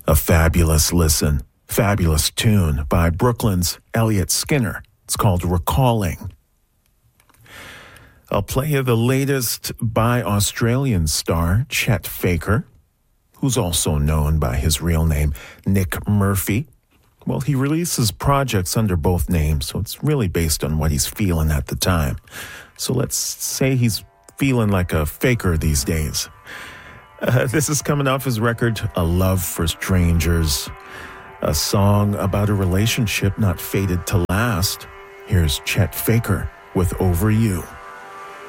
A fabulous listen, fabulous tune by Brooklyn's Elliot Skinner. It's called Recalling. I'll play you the latest by Australian star Chet Faker, who's also known by his real name, Nick Murphy. Well, he releases projects under both names, so it's really based on what he's feeling at the time. So let's say he's feeling like a faker these days. This is coming off his record, A Love for Strangers, a song about a relationship not fated to last. Here's Chet Faker with Over You.